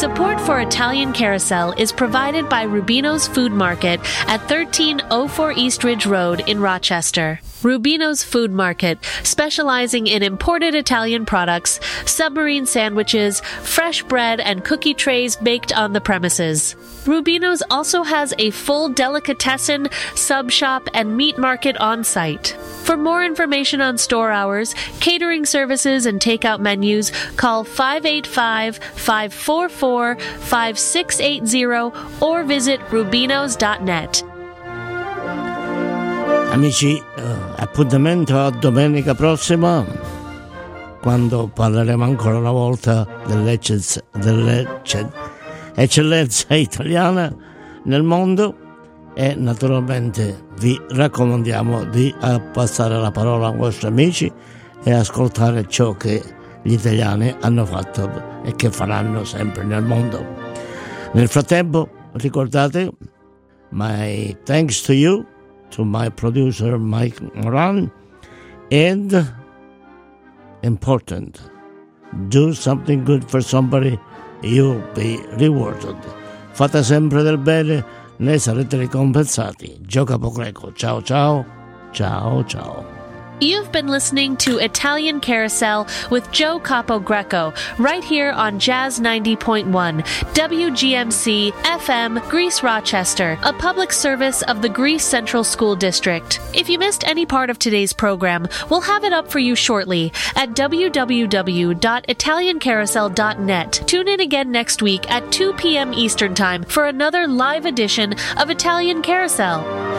Support for Italian Carousel is provided by Rubino's Food Market at 1304 East Ridge Road in Rochester. Rubino's Food Market, specializing in imported Italian products, submarine sandwiches, fresh bread, and cookie trays baked on the premises. Rubino's also has a full delicatessen, sub shop, and meat market on site. For more information on store hours, catering services, and takeout menus, call 585-544-5680 or visit rubinos.net. Amici, appuntamento a domenica prossima, quando parleremo ancora una volta dell'eccellenza italiana nel mondo, e naturalmente vi raccomandiamo di passare la parola ai vostri amici e ascoltare ciò che gli italiani hanno fatto e che faranno sempre nel mondo. Nel frattempo, ricordate, my thanks to you, to my producer Mike Moran, and important, do something good for somebody, you'll be rewarded. Fate sempre del bene, ne sarete ricompensati. Gio Capogreco, ciao ciao, ciao ciao. You've been listening to Italian Carousel with Joe Capogreco, right here on Jazz 90.1, WGMC FM, Greece Rochester, a public service of the Greece Central School District. If you missed any part of today's program, we'll have it up for you shortly at www.italiancarousel.net. Tune in again next week at 2 p.m. Eastern Time for another live edition of Italian Carousel.